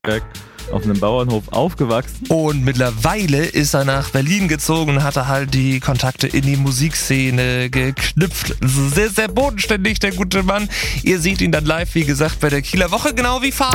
Berg auf einem Bauernhof aufgewachsen. Und mittlerweile ist er nach Berlin gezogen und hatte halt die Kontakte in die Musikszene geknüpft. Sehr, sehr bodenständig, der gute Mann. Ihr seht ihn dann live, wie gesagt, bei der Kieler Woche, genau wie Fabian.